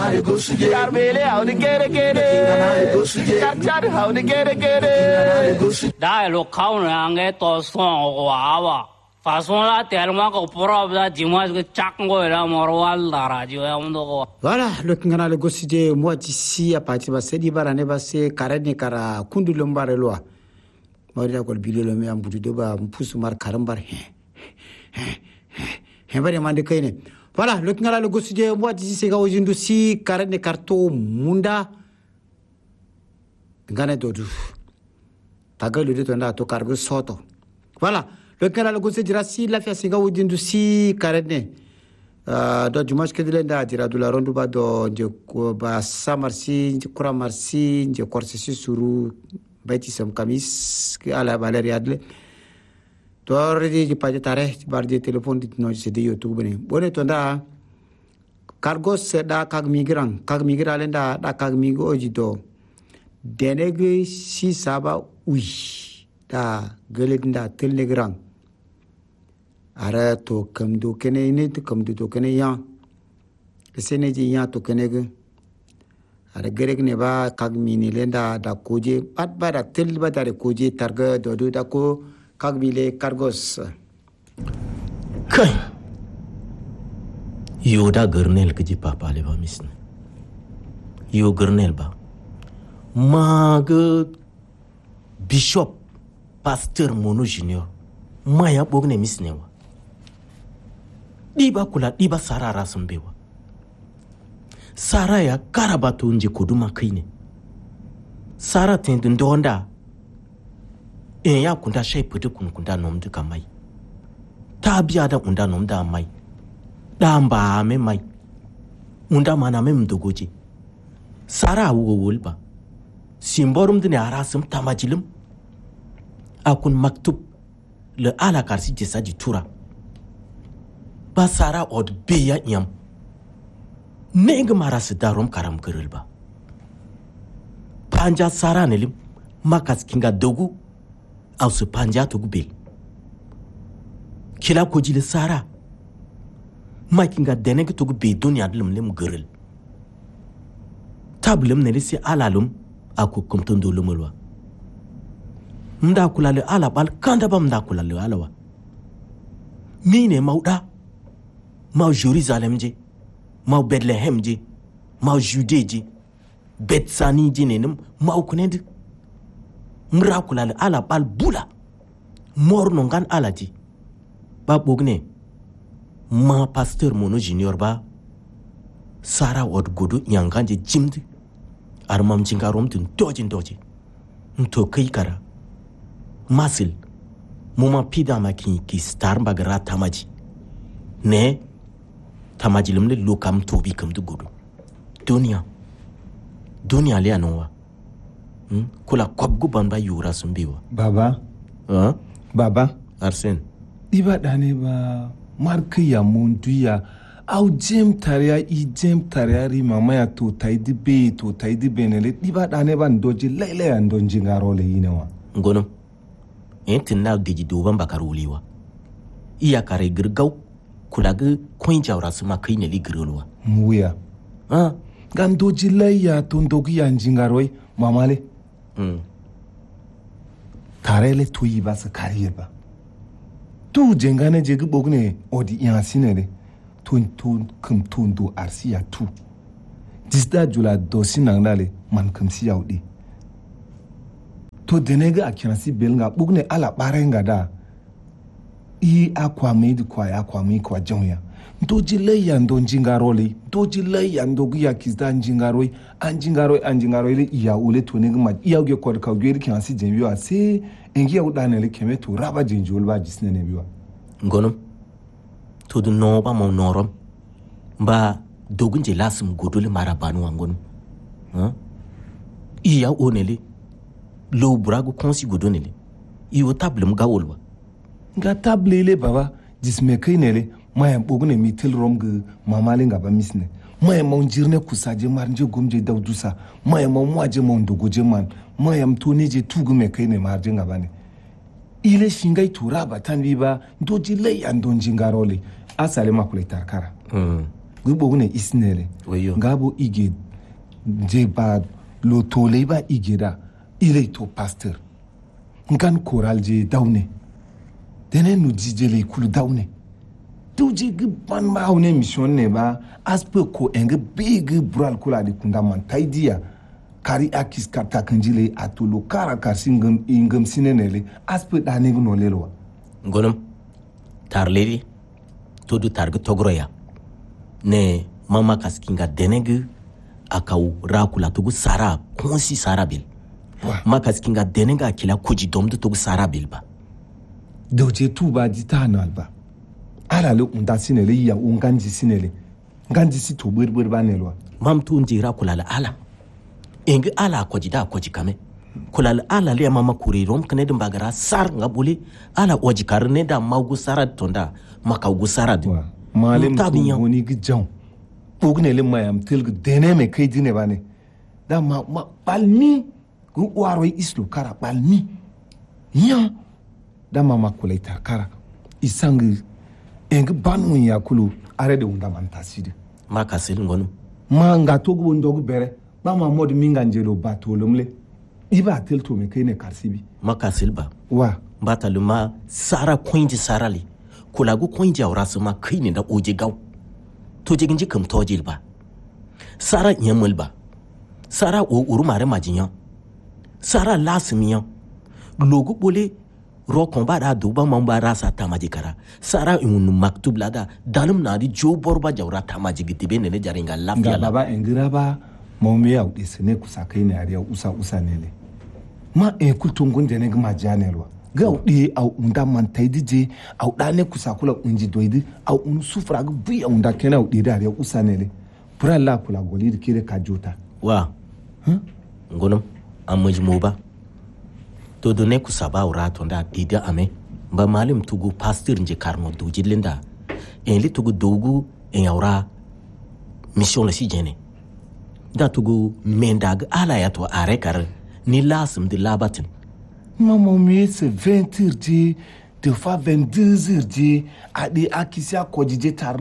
Carbele how to get it. Chat how to get it. Dai lo kaun ange to song wa. Façon là tellement que probablement dis-moi que chaque la morwal la radio ndo. Voilà, le kingana le goside moi d'ici à partir de ce dibar ne basse karane kara kundu lombare loa. Maria ko bilo le me ambudu do ba mpusu mar karambar he bari mande kayne. Voilà, le kingana le goside moi d'ici c'est ga ojindu si karane karto munda ngane dodu. Tagal le tonda to cargo soto. Voilà. Le canal gauche dira si la fia singa wudindu si karene do dimanche que dilenda dira do la rondu ba do je ko ba samarsi je kura marsi je korse suru baiti sam kamis ke ala valeri adle to redi je paje tare bar de telephone dit no se de youtube ne bone to nda cargo se da kag migrant lenda da kag migo oji do denege si saba ui da gelinda telegram ara to kam do kene ne to kam do kene ya sene ji ya to kene ge ara gerek ne ba kag mini lenda da koje pat ba da tel ba da koje targa do da ko kag mile cargos kai yo da gernel ke ji papa le ba misne yo gernel ba mag bishop pasteur mono junior maya bogne misnewa diba kula diba sarara sumbewa sara ya karabatu nje kuduma kine sara tendu ndonda ya kunda shay putu kunda nomdu kamai tabiya da unda nomda mai damba me mai unda mana me mdogoje sara wo wolba simborum dine arasum tamajilim akun maktub le ala karsi jesa di tura basara od beya yam neng maras darom karam gerelba panja sara nelim makas kinga dogu au se panja to gubel kila ko jile sara makinga deneg to gube dunya dlum lem gerel tablem nelisi alalum aku kumtondo lumulwa mda kulale ala bal kanda ba mda kulale alawa mine mauda mau Jerusalem je mau Bethlehem je mau Jude je Betsani je nenem mau kunend mra kulale ala bal bula morno ngan ala ji ba bogne ma pasteur mono junior ba sara od godo nyanganje jimdi armam jingarom tin doji nto kai kara masil muma pida maki ki star bagara tamaji ne tamaji limle lokam tobi kam du godo dunia le anwa kula kobgu banba yura sumbiwa baba Arsène iba dane ba marki ya munduya au jem taria ri mama ya to taidi benele iba dane ba ndoji lele ya ndonji ngaro le yinewa ngono entin na deji doban bakaruliwa iya kare girgau kulaga koin jawra suma kai ne ligrolwa muya gandoji laya to ndogi ya njingaroi mamale tarele to yiba sa kariba tu jengane jegi bogne odi yansinere tun do arsiya tu disda jula dosi nanglale man kamsi yaudi to denega akiransi belnga bogne ala barenga da i akwa medi kwa jonya ndoji leya ndonjingarole ndoji leya ndogiya kizda njingaroi anjingaroi le iya ule to ne ma iya uge kwa ka uge kiransi jenbiwa se engi yaudane le keme to raba jenjol ba jisne ne biwa ngono to du no ba mo norom ba dogunje lasum godole marabanu wangono iya onele lo burago konsi godonele iyo table mgawolwa nga table le baba jisme kainele maya bogne mitel romge mamale nga ba misne maya monjirne kusaje marnje gomje dawdusa maya momwaje mondogoje man maya mtoneje tugume kaine marje nga bane ile shingai turaba tanbiba ndoji lei andonji ngarole asale makule tarkara gbogbo isnele Oyo. ngabo ige je ba lo tole ba igeda ile to pasteur ngan koral je daune dene nu jijele kulu daune tu je ban ba one mission ne ba aspe ko enge big bural kula di kunda man taidia kari akis karta kanjile atolo kara karsingam ingam sinenele aspe da ne no lelwa ngonum tarleri todo targa togroya ne mama kaskinga denegu akau rakula tugu sara konsi sara bil makaskinga denega kila kuji domdu tugu sara bil ba doje tuba ditana ba ala le unda sinele ya unganji sinele nganji si to burbur banelwa mam tu njira kula la ala engi ala koji da koji kame kula la ala le mama kuri rom kane dum bagara sar ngabuli ala oji karne da magu sara tonda makaugu sara de malim to woni gijan bugne le mayam tilgu dene me kai dine bane da ma balmi gu waro islu kara balmi ya da mama kula ita kara isangi engi banu ya kulu are de unda mantaside makasil ngonu ma nga togu ndogu bere ba ma mod minga njelo batolumle iba tel to me kai ne karsibi makasil ba wa bataluma sara kwinji sarali kulagu kwinji aurasu ma kai ne da oje gaw to jigin jikum tojil ba sara nyamul ba sara o urumare majinya sara lasmiya logu bole ro komba da duba mamba rasa tamajikara sara un maktub lada dalum na di jo borba jawra tamajigi tibe ne jaringa lafiya la baba engira ba mawme ya udisene kusakai ne ariya usa nele ma e kutungun de ne gma janelwa ga udi au unda man taidije au dane kusakula unji doidi au un sufra ga buya unda kena udi da ariya usa nele pura la kula goli de kire kajota wa ngonum amujmu ba to do ne kusaba urato nda dida ame ba malim tugu pastor nje karno duji linda en li tugu dogu en aura mission la si jene da tugu mendag ala ya to are kar ni lasum de labatin maman mi c'est 20h di de fois 22h di adi akisia kojije ta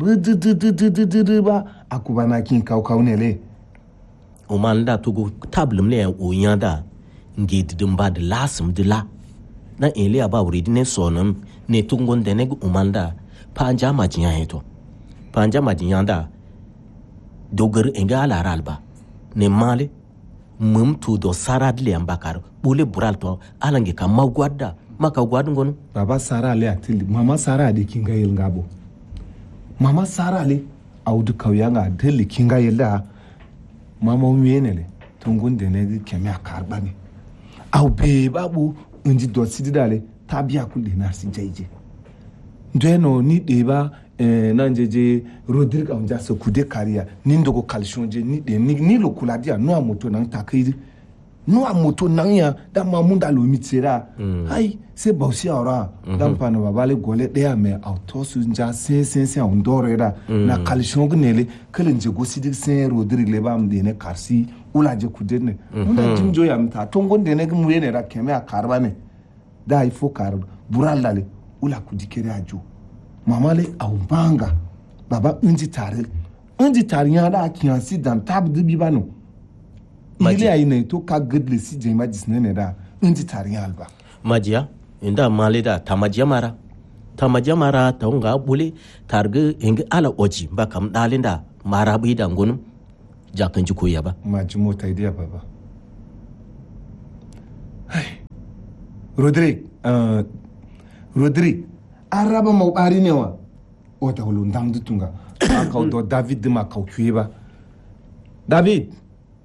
ba akubana kin kaukau nele o man da tugu tablum le o yanda ngid dumba de lasum de la na ele aba uridi ne sonum ne tungon de ne umanda panja majinya heto panja majinya dogar engala ralba ne male mum tu do sarad le ambakar bule buralto alange ka magwada maka gwadu ngonu baba sara le atili mama sara de kinga yel ngabo mama sara le audu kawyanga deli kinga yela mama umienele tungon de ne kemi akarbani au be babu nji do sididale tabia kulde na si jaije ndeno ni deba nanjeje Rodrigue anja so kude karia ni ndogo calcium je ni de ni lo kuladia no amoto nan takiri no amoto nan ya da mamunda lo mitira ai se bausi ora dan pana babale gole de ame auto su nja sen ondorera na calcium gnele kelenje go sidik sen Rodrigue le bam de ne karsi ulaje kude ne munda jimjo ya mta tongon de ne gmuye ne ra keme akarba ne da ifo kar buralale ula kudikere ajo mamale au banga baba unji tare ya da kiyan si dan tab de bibano ile ayi ne to ka gedle si je ma disne ne da unji tare alba majia inda male da tamajiya mara ta unga bule targe inga ala oji ba kam dalinda mara bi da ngunum jakan ji koya ba maji mota idiya baba Rodrigue araba mau bari ne wa o ta hulu ndang dutunga ka do David de ma ka kuiba David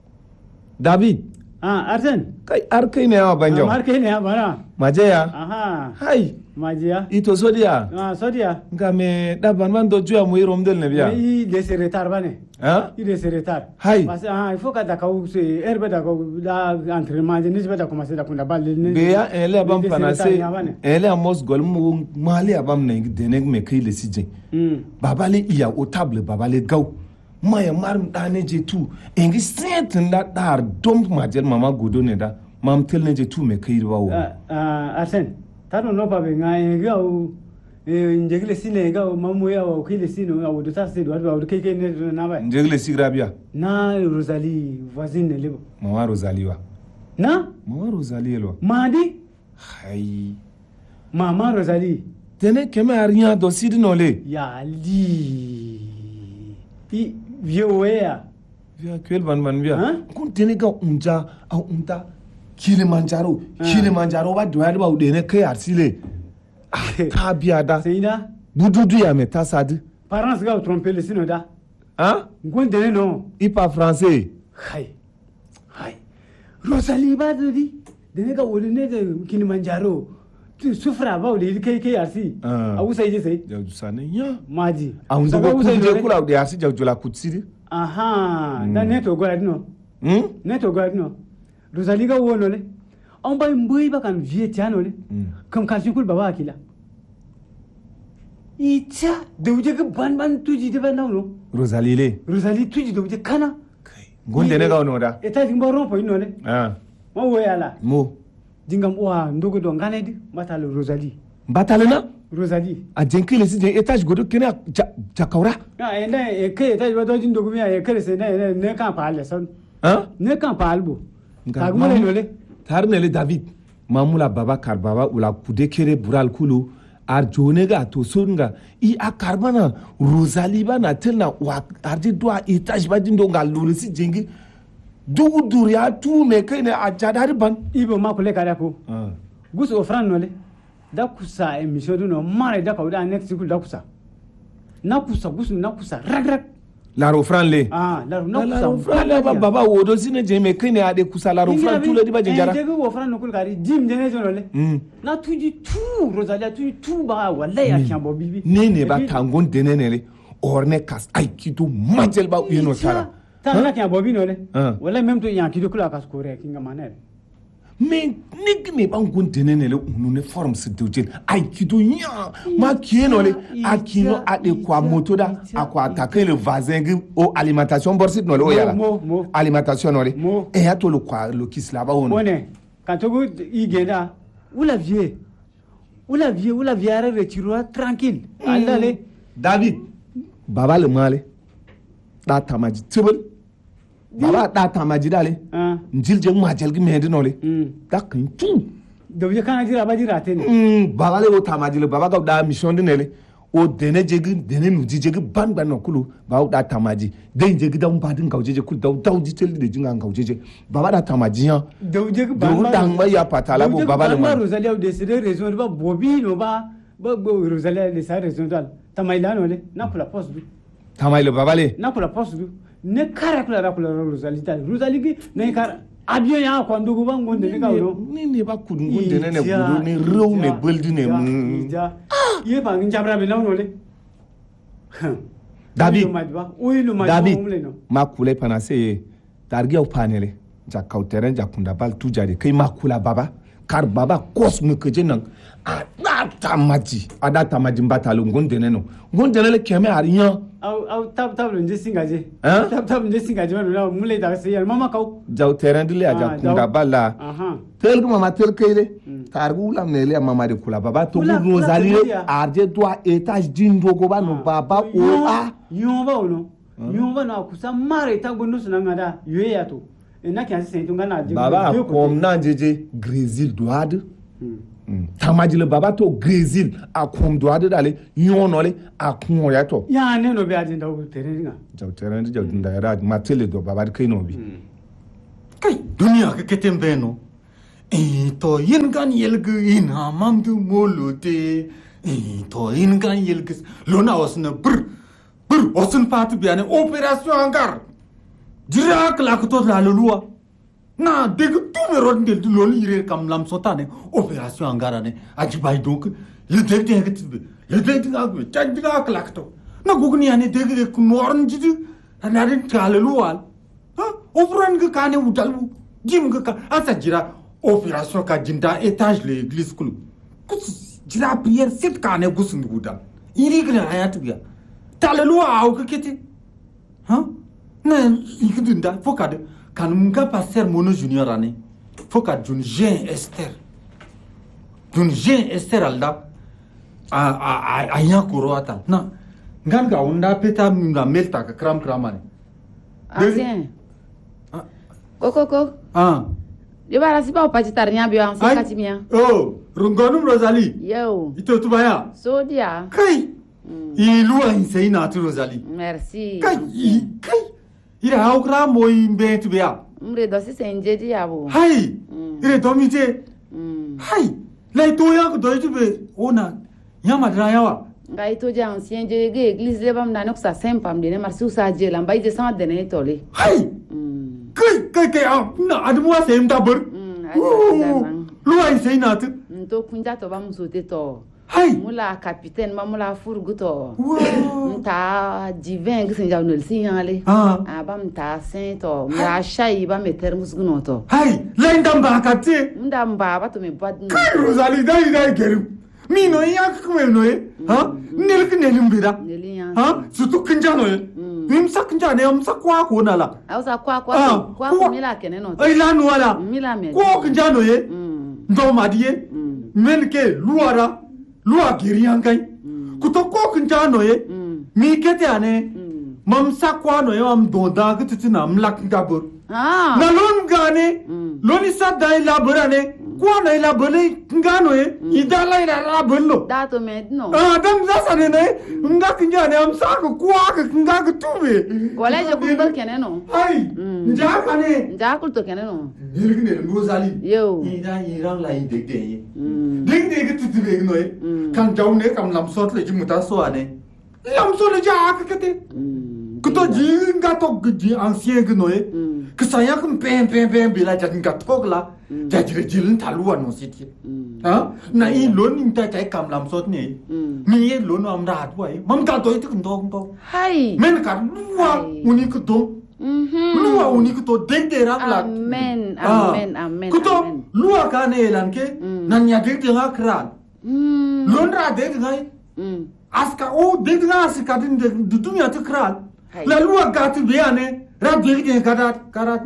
Arsen kai arkai ne wa banjo arkai ne bana majaya aha hai majia ito sodia sodia ngame daban man do juya mu irom del ne biya i de secrétaire bane il est secrétaire hai parce il faut que da ka se herbe da ko da entraînement ni se da commencer da kunda balle ni be ya ele abam panase ele amos gol mu mali abam ne deneg me kai le sije babale iya o table babale gaw maya marum dane je tu engi sent na dar dom majel mama godo ne da mam tel ne je tu me kai wa Arsène tano no pa benga engi au Njegle sine ga mamu ya wa kile sine wa do ta se do wa kai ne na ba. Njegle sigrabia. Na Rosalie voisine ne lebo. Maman Rosalie wa. Na? Maman Rosalie lo. Madi? Hai. Maman Rosalie. Tene keme a rien do sidi no le. Ya li. I vieux ya. Via quel ban via. Kun tene ga unja a unta Kilimanjaro. Kilimanjaro ba do ya ba udene kai arsile. Ka biya da. C'est ina. Bududu ya meta sadi. Parents ga tromper le sino da. Hein? Ngondene no. Il parle français. Hai. Rosalie ba di. Dene ga wolene de Kilimanjaro. Tu souffres ba wole kai arsi. Awu sai je sai. Jawju sane ya. Maji. A unza ko kunje kula de arsi jawju la kutsiri. Aha. Da neto go adno. Neto go adno. Rosalie ga wono le. On ba mbui ba kan vie tiano le. Kam kan sikul baba akila. Icha de uje ga ban tuji de ban no. Rosalie le. Rosalie tuji de uje kana. Gonde ne ga ono da. Eta jimba rompo ino le. Mo wo yala. Mo. Dingam wa ndogo do ngane di matalo Rosalie. Batalena? Rosalie. A jenkile si je etage godo kene jakawra. Na ke etage ba do jin dogo mi ya kele se ne kan parle son. Ne kan parle bo. Ka mo le no le. Tarnele David mamula baba karbaba ula kudekere bural kulu arjonega to songa I akarbana Rosalie bana telna wa ardi doa etage badin donga lulisi jengi dugu duria tu me kene ajadari ban ibo makule kada ko gus ofran nole da kusa emission no mare da kawda next kul da kusa na kusa gus na kusa rag la rofran le la kusa la baba wodo sine je me kene ade kusa la rofran tu le di ba jenjara je go ofran no kul kari jim jene jonole na tuji tu Rosalie tuji tu ba wallahi akyambo bibi ne ba tangon denenele orne kas aikido majel ba yeno tara na kyambo bi nole wallahi même to yankido kula kas kore kinga manere mais nigne ba ngon denenele unune form se dojel aikido nya ma kienole akino ade kwa motoda akwa attaquer le voisin au alimentation borsit nole o yala alimentation nole e ya to le kwa lo kisla ba wono one kantogo igenda oula vie retiro tranquille allale David baba le male da tamaji tibul baba da tamaji dale njil je majel gi mede nole da kan tu do je kana jira ba jira tene baba le o tamaji le baba ga da mission de nele o dene jegi dene nu jigi ban no kulu ba da tamaji den jegi da mbadin gaujeje kul da ji tel de jinga gaujeje baba da tamaji ya do jegi ban do dan ma ya patala bo baba le ma Rosalie de décider raison ba bobi no ba Rosalie de sa raison dal tamaila no le na pour la poste du tamaila baba le na pour la poste du ne kara kula Rosalie gi ne kara abiyo ya kwa ndugu ba ngonde ne kawo ni ba kudu ngonde ne gudu ni rew ne beldi ne mu ye ba njabra be lawo le David David ma kula panase targiya panele ja kauteren ja kunda bal tujari kai ma kula baba kar baba cosmic jenan adata maji mbatalo ngonde ne no ngonde ne le keme ariyan au tab nje singaje tab nje singaje no mule da se mama kaw jaw terrain de le aja kunda bala tel mama tel kayle targu lam ne le mama de kula baba to Rosalie arje doa etage dindo go ba no baba o a yomba no kusa mare tagbo no sunanga da yeya to na kyan se tunga na je baba kom na jeje Brésil doade tamajile baba to Brésil akom doade dale yonole akon ya to ya ne no be ajinda o terrenga jaw terrain jaw dinda ya matele do baba kai no bi kai dunia ke ketembe no to yin gan yelgu in hamamdu molote to yin gan yelgu lona osna bur osun patu biane opération hangar dirak la ko la loi na deg tout me ron del lol yire kam lam sotane opération hangar ne ajibay donc le deg ngagwe tadga klakto na gugni ane deg ko norn jidu na den kala luwal ofran ga kane udalbu jim ga asa jira opération ka jinda étage l'église kulu jira prière sit kane gusun gudal iri gra ayat biya talelu au ka keti na ikidunda fokade kan munga passer mono junior ane fokade jun Jean Esther alda Aya kuro ata. Na. Nganga unda peta mga melta ka kram kramane. Ancien. Koko. Je vais rester pas petit tarnia bien c'est katimia. Oh, rungonum Rosalie. Yo. Ito tubaya. So dia. Kai. Ilua inseina tu Rosalie. Merci. Kai. Ira haukra moi mbe tubaya. Mre dosi senje dia bo. Hai. Ire domite. Hai. Lai toya ko doi tube ona. Yama drayawa. Ngai to ja ancien je ge église le bam nanok sa sempa mdene marsu sa je lamba je sa dene tole. Hai. Kai na adumwa sem da bur. Lua inseina tu. To kunja to bam sote to. Hai. Mula capitaine mamula furgu to. Ta divin gsin ja nol signale. Bam ta saint to. Mra shai ba me termus gno to. Hai, lendam ba kate. Ndamba ba to me bad. Kai Rosalie dai geru. Mi no yak kuma no nel nelim bida. Sutu kinja no Mimsa kinja ne amsa kwa ko nala. Ausa kwa mila kene no. Ai la nuala. Mila me. Ko kinja no ye. Ndo madie. Menke luwa giriyan kai. Kuto ko kinja no ye. Mi kete ane. Mamsa kwa no ye am donda gititina mlak ngabur. Na lon gane. Loni sa dai laburane. Kwa na ila bole ngano ye. Idala ila bollo. Dato med no. Dam zasa ne nga kinja ne am sa ko kwa ka nga ka tube. Wala je kumbal kene no. Ai. Nja kane. Nja kulto kene no. Nilgne Rosalie. Yo. Ida irang la ide de. Ding ke tutube no ye. Kan jaune kam lam sot le jimuta so ane. Lam so le ja ka kete. Kuto jinga to ji ancien no ye. Que ça y a comme pen bila jadin ka tok la. Jadire jilin talua no siti. Na I lon inta chai kam lam sot ne. Mi ye lon am rat wai. Mam ka to itu ndo. Hai. Men ka luwa uni ko to. Luwa uni ko to deg de rak la. Amen. Kuto luwa ka ne elan ke nan ya deg de rak kran. Lon ra deg ngai. Aska o deg nga aska din de dunya te kran. La luwa ga tu biane. Ra deg de karat.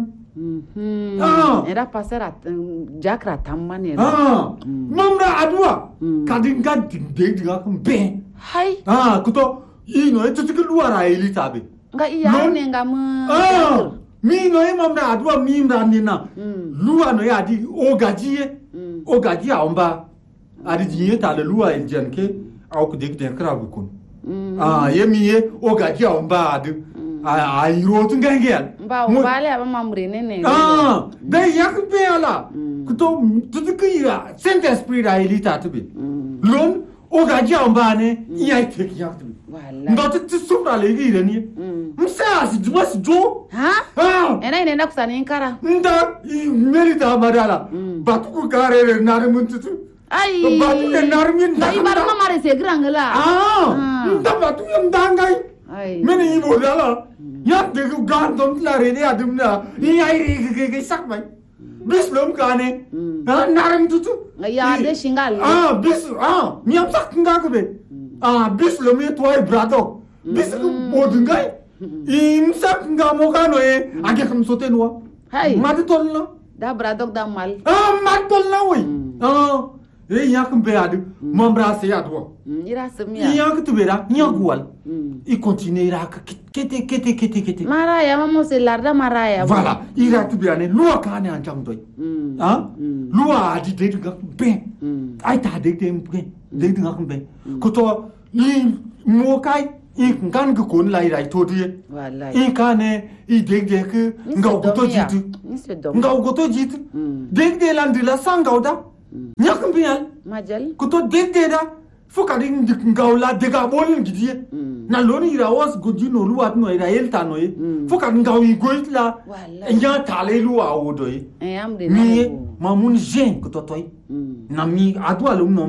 Era pasera jakra tamane. Mamra adwa. Kadin ga deg de rak ben. Hai. Kuto ino etu ke luwa ra elita be. Nga iya ne nga mu. Mi no e mamra adwa mi mra nina. Luwa no ya di ogaji amba. Adi jiye ta le luwa eljan ke au ku deg de krabu kun. Ye mi ye ogaji amba adu. Iro tu ngengel. Ba vale aba mamre ne. Dai yak be ala. Kuto tu ke ira Saint Esprit ra elita tu be. Lon ogaji amba ne iya tek yak tu. Ndoti tisumra le ire ni. Msa si dumas jo. Ena ina kusani nkara. Nda merita madala. Batu kare na muntu. Ai. Batu na min. Dai bar mama re se grangala. Nda batu ndangai. Ai. Meni ibo dala. Ya de gan don la re ne adumna. Ni ai ke sak mai. Bislom kane. Naram tutu. Ya de shingal. Bis mi am sak ngaka be. Bislom e toy brado. Bis bodungai. Im sak ngamo kano e age kam sote no. Hai. Mad tolna. Da bradok da mal. Mad tolna oi. Yak be adu. Mambra se adwa. Ira semia. Yak tu bera, nyagual. I continuera kete. Maraya mamo se larda maraya. Voilà, ira tu biane lua kane anjang doi. Lua adi de ngak ben. Ai ta de ben. De ngak ben. Koto ni mo kai I kan ko kon lai rai to die. Wallahi. I kane I de ke ngau goto jitu. Ngau goto jitu. De landila sangauda. Nyak bial. Majal. Koto de da foka ding ngawla de ga bolin gidie. Na loni ira was godino luat no ira elta no e. Foka ngawi goitla. Nya tale luwa odo e. Amde mi mamun jen ko toy. Na mi adwa lum no